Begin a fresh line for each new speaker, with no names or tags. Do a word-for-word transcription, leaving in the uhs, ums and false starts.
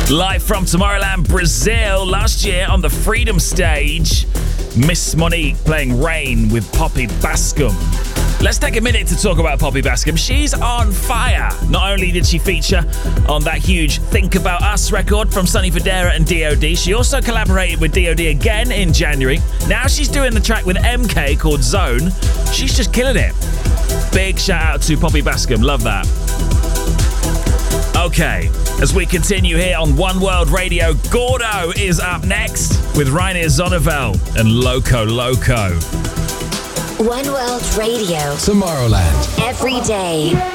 Live from Tomorrowland, Brazil, last year on the Freedom stage, Miss Monique playing Rain with Poppy Bascom. Let's take a minute to talk about Poppy Bascom. She's on fire. Not only did she feature on that huge Think About Us record from Sonny Fodera and D O D, she also collaborated with D O D again in January. Now she's doing the track with M K called Zone. She's just killing it. Big shout out to Poppy Bascom. Love that. Okay, as we continue here on One World Radio, Gordo is up next with Reinier Zonneveld and Loco Loco.
One World Radio.
Tomorrowland.
Every day.